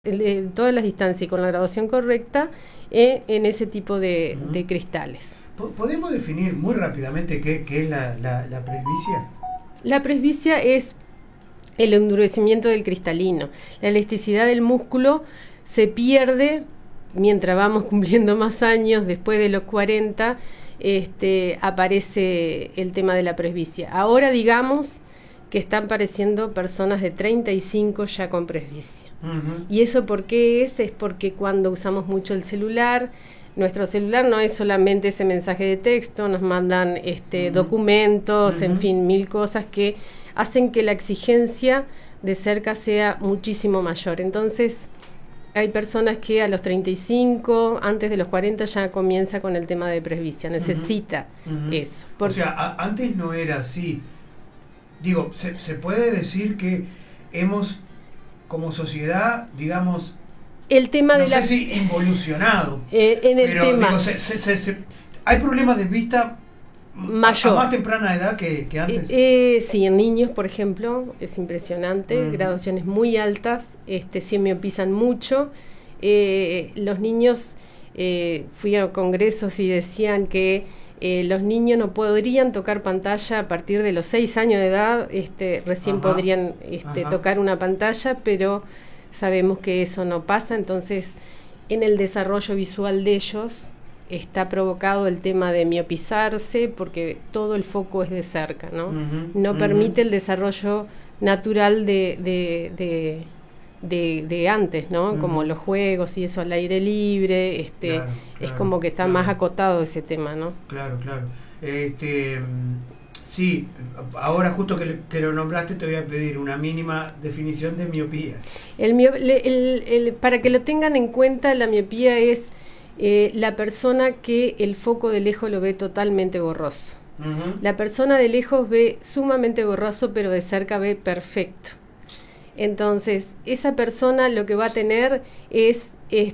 todas las distancias y con la graduación correcta en ese tipo de cristales. ¿Podemos definir muy rápidamente qué es la presbicia? La presbicia es el endurecimiento del cristalino. La elasticidad del músculo se pierde mientras vamos cumpliendo más años. Después de los 40 aparece el tema de la presbicia. Ahora digamos que están apareciendo personas de 35 ya con presbicia. ¿Y eso por qué es? Es porque cuando usamos mucho el celular, nuestro celular no es solamente ese mensaje de texto, nos mandan documentos, en fin, mil cosas que hacen que la exigencia de cerca sea muchísimo mayor. Entonces, hay personas que a los 35, antes de los 40, ya comienza con el tema de presbicia, necesita eso. O sea, antes no era así. Digo, se puede decir que hemos, como sociedad, digamos, el tema no de sé si involucionado, en el pero tema, digo, hay problemas de vista mayor. A más temprana edad que antes. Sí, en niños, por ejemplo, es impresionante, graduaciones muy altas, se miopizan mucho. Los niños, fui a congresos y decían que los niños no podrían tocar pantalla a partir de los 6 años de edad, recién podrían tocar una pantalla, pero sabemos que eso no pasa. Entonces, en el desarrollo visual de ellos está provocado el tema de miopizarse, porque todo el foco es de cerca, ¿no? No permite el desarrollo natural de antes, ¿no? Como los juegos y eso al aire libre, claro, es como que está más acotado ese tema, ¿no? Claro. Sí, ahora justo que lo nombraste te voy a pedir una mínima definición de miopía. Para que lo tengan en cuenta, la miopía es la persona que el foco de lejos lo ve totalmente borroso. La persona de lejos ve sumamente borroso, pero de cerca ve perfecto. Entonces, esa persona lo que va a tener es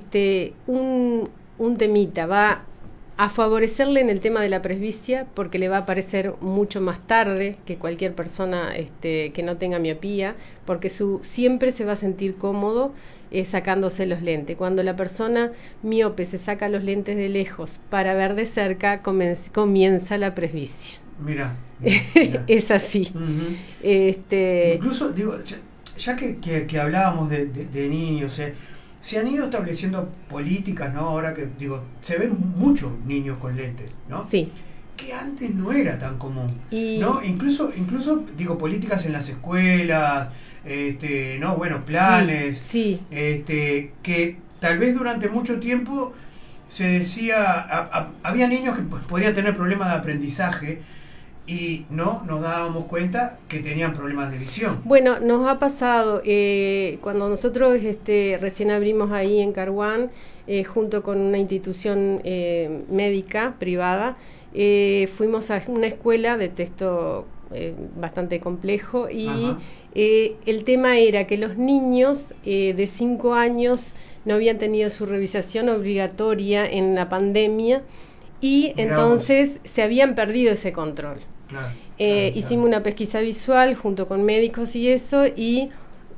un temita, va a favorecerle en el tema de la presbicia, porque le va a aparecer mucho más tarde que cualquier persona que no tenga miopía, porque siempre se va a sentir cómodo sacándose los lentes. Cuando la persona miope se saca los lentes de lejos para ver de cerca, comienza la presbicia. Mira. Es así. Incluso, digo, ya que hablábamos de niños, se han ido estableciendo políticas, ¿no? Ahora que, digo, se ven muchos niños con lentes, ¿no? Sí. Que antes no era tan común, ¿no? Incluso, digo, políticas en las escuelas, ¿no? Bueno, planes, sí. Que tal vez durante mucho tiempo se decía, había niños que podían tener problemas de aprendizaje, y no nos dábamos cuenta que tenían problemas de visión. Bueno, nos ha pasado, cuando nosotros recién abrimos ahí en Carhuán, junto con una institución médica privada, fuimos a una escuela de texto bastante complejo, y el tema era que los niños de 5 años no habían tenido su revisación obligatoria en la pandemia, y entonces se habían perdido ese control. Claro. Hicimos una pesquisa visual junto con médicos y eso, y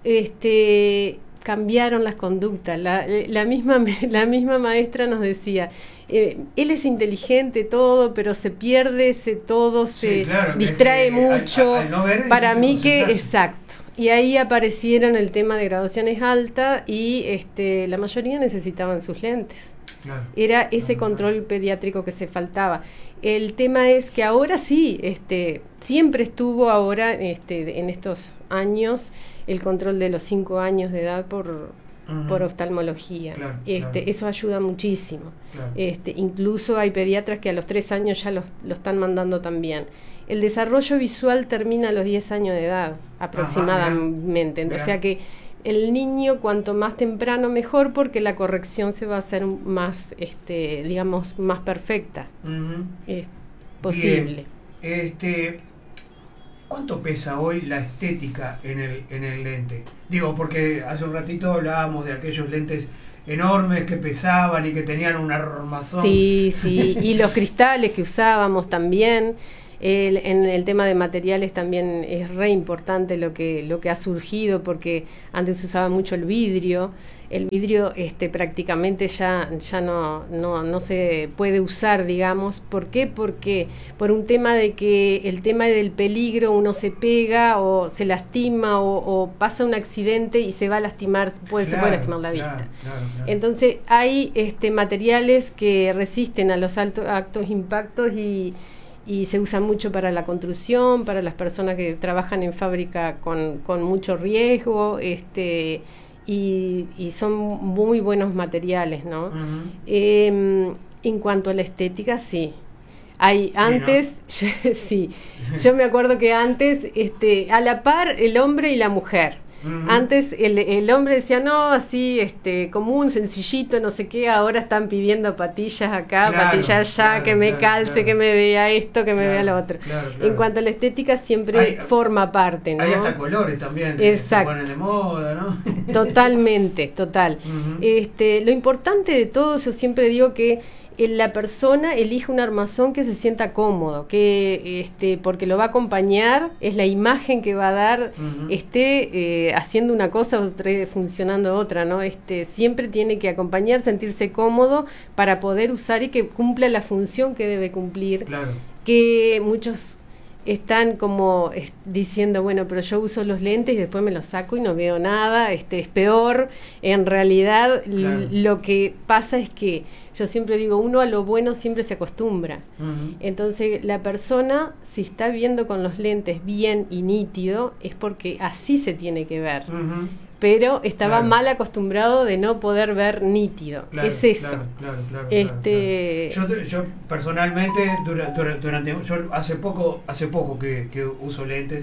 cambiaron las conductas. La misma maestra nos decía, él es inteligente todo, pero se pierde, se distrae mucho. Al no ver, para mí que exacto. Y ahí aparecieron el tema de graduaciones altas, y la mayoría necesitaban sus lentes. Claro, era ese control pediátrico que se faltaba. El tema es que ahora sí, siempre estuvo ahora, en estos años, el control de los 5 años de edad por oftalmología. Claro, eso ayuda muchísimo. Claro. Incluso hay pediatras que a los 3 años ya lo están mandando también. El desarrollo visual termina a los 10 años de edad, aproximadamente. Mirá. O sea que el niño, cuanto más temprano mejor, porque la corrección se va a hacer más, digamos, más perfecta. Es posible. Bien. ¿Cuánto pesa hoy la estética en el lente? Digo, porque hace un ratito hablábamos de aquellos lentes enormes que pesaban y que tenían un armazón. Sí, y los cristales que usábamos también. En el tema de materiales también es re importante lo que ha surgido, porque antes se usaba mucho el vidrio. El vidrio prácticamente ya no se puede usar, digamos. ¿Por qué? Porque por un tema de que el tema del peligro, uno se pega o se lastima o pasa un accidente y se va a lastimar, se puede lastimar la vista. Claro. Entonces hay materiales que resisten a los altos impactos y se usa mucho para la construcción, para las personas que trabajan en fábrica con mucho riesgo, y son muy buenos materiales, ¿no? Uh-huh. En cuanto a la estética, sí. Antes, ¿no? Sí, yo me acuerdo que antes, a la par, el hombre y la mujer. Uh-huh. Antes el hombre decía, no, así, común, sencillito, no sé qué. Ahora están pidiendo patillas acá, patillas allá, que me calce, que me vea esto, que me vea lo otro. En cuanto a la estética, siempre forma parte, ¿no? Hay hasta colores también que se ponen de moda, ¿no? Totalmente, total. Uh-huh. Lo importante de todo, yo siempre digo que la persona elige un armazón que se sienta cómodo, que porque lo va a acompañar, es la imagen que va a dar, uh-huh. Haciendo una cosa o funcionando otra, ¿no? Siempre tiene que acompañar, sentirse cómodo para poder usar y que cumpla la función que debe cumplir. Claro. Que muchos están como diciendo, bueno, pero yo uso los lentes y después me los saco y no veo nada, es peor. En realidad, claro. Lo que pasa es que yo siempre digo, uno a lo bueno siempre se acostumbra. Uh-huh. Entonces, la persona, si está viendo con los lentes bien y nítido, es porque así se tiene que ver. Uh-huh. Pero estaba mal acostumbrado de no poder ver nítido. Claro, es eso. Claro. Yo personalmente, durante yo hace poco que uso lentes,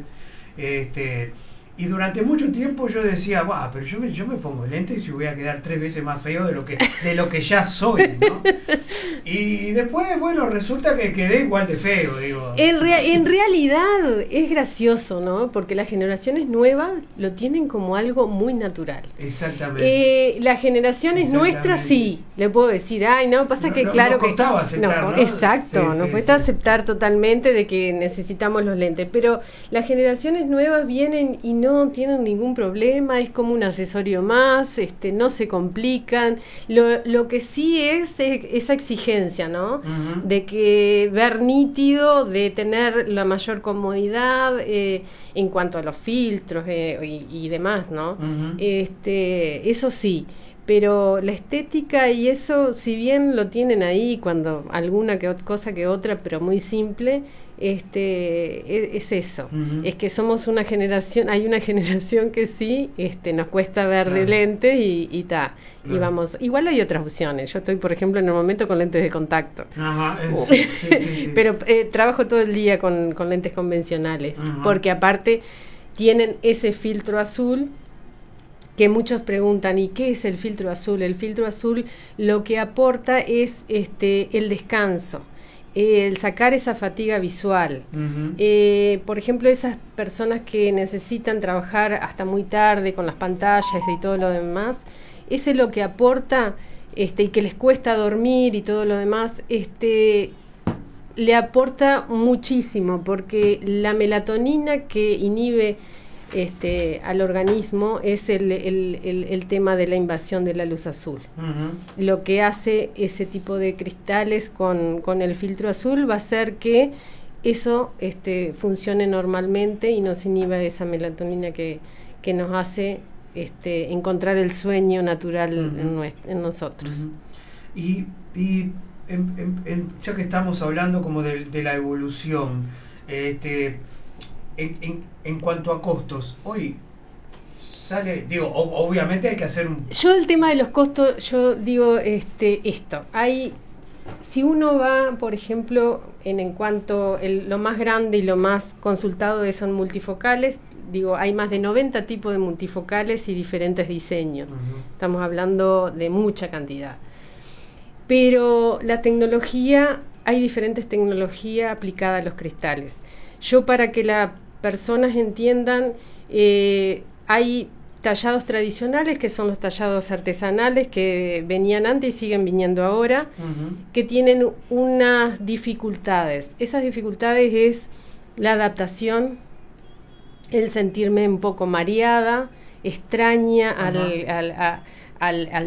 y durante mucho tiempo yo decía, pero yo me pongo lentes y voy a quedar 3 veces más feo de lo que ya soy, ¿no? Y después, bueno, resulta que quedé igual de feo, digo. En realidad es gracioso, ¿no? Porque las generaciones nuevas lo tienen como algo muy natural. Exactamente. Las generaciones nuestras sí, le puedo decir, pasa que claro no costaba aceptar, ¿no? Exacto, nos cuesta aceptar totalmente de que necesitamos los lentes, pero las generaciones nuevas vienen y no tienen ningún problema, es como un accesorio más, no se complican. Lo que sí es esa exigencia, ¿no? Uh-huh. De que ver nítido, de tener la mayor comodidad en cuanto a los filtros y demás, ¿no? Uh-huh. Eso sí. Pero la estética y eso, si bien lo tienen ahí cuando alguna cosa que otra, pero muy simple, es eso. Uh-huh. Es que somos una generación, hay una generación que sí, nos cuesta ver de lentes y ta. Claro. Y vamos, igual hay otras opciones. Yo estoy, por ejemplo, en el momento con lentes de contacto. Ajá, sí. Pero trabajo todo el día con lentes convencionales, uh-huh. Porque aparte tienen ese filtro azul que muchos preguntan, ¿y qué es el filtro azul? El filtro azul lo que aporta es el descanso, el sacar esa fatiga visual. Uh-huh. Por ejemplo, esas personas que necesitan trabajar hasta muy tarde con las pantallas y todo lo demás, ese es lo que aporta, y que les cuesta dormir y todo lo demás, le aporta muchísimo, porque la melatonina que inhibe al organismo es el tema de la invasión de la luz azul. Uh-huh. Lo que hace ese tipo de cristales con el filtro azul va a hacer que eso funcione normalmente y nos inhiba esa melatonina que nos hace encontrar el sueño natural. Uh-huh. en nosotros. Uh-huh. Y ya que estamos hablando como de la evolución, en cuanto a costos, hoy sale, obviamente hay que hacer Yo el tema de los costos, yo digo esto, si uno va, por ejemplo, en cuanto lo más grande y lo más consultado son multifocales, hay más de 90 tipos de multifocales y diferentes diseños. Uh-huh. Estamos hablando de mucha cantidad. Pero la tecnología, hay diferentes tecnologías aplicadas a los cristales. Yo, para que las personas entiendan, hay tallados tradicionales, que son los tallados artesanales que venían antes y siguen viniendo ahora, que tienen unas dificultades. Esas dificultades es la adaptación, el sentirme un poco mareada, extraña al